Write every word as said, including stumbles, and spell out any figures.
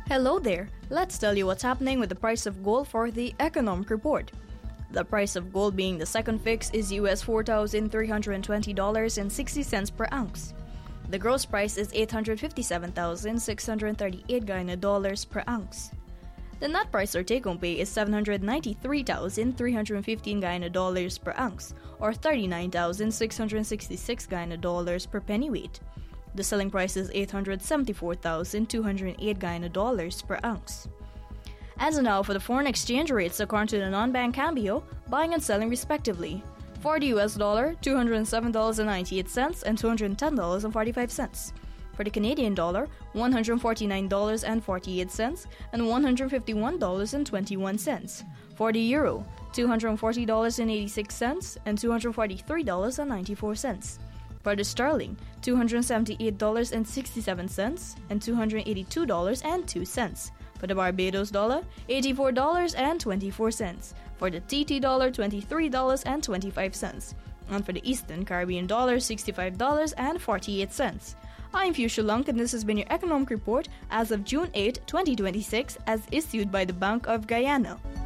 Hello there. Let's tell you what's happening with the price of gold for the economic report. The price of gold being the second fix is U S four thousand three hundred twenty dollars and sixty cents per ounce. The gross price is eight hundred fifty-seven thousand six hundred thirty-eight Guyana dollars per ounce. The net price or take-home pay is seven hundred ninety-three thousand three hundred fifteen Guyana dollars per ounce, or thirty-nine thousand six hundred sixty-six Guyana dollars per pennyweight. The selling price is eight hundred seventy-four thousand two hundred eight Guyana dollars per ounce. As of now, for the foreign exchange rates according to the non-bank Cambio, buying and selling respectively. For the U S dollar, two hundred seven dollars and ninety-eight cents and two hundred ten dollars and forty-five cents. For the Canadian dollar, one hundred forty-nine dollars and forty-eight cents and one hundred fifty-one dollars and twenty-one cents. For the euro, two hundred forty dollars and eighty-six cents and two hundred forty-three dollars and ninety-four cents. For the sterling, two hundred seventy-eight dollars and sixty-seven cents and two hundred eighty-two dollars and two cents. For the Barbados dollar, eighty-four dollars and twenty-four cents. For the T T dollar, twenty-three dollars and twenty-five cents. And for the Eastern Caribbean dollar, sixty-five dollars and forty-eight cents. I'm Fuchsia Lunk, and this has been your economic report as of June eighth, twenty twenty-six, as issued by the Bank of Guyana.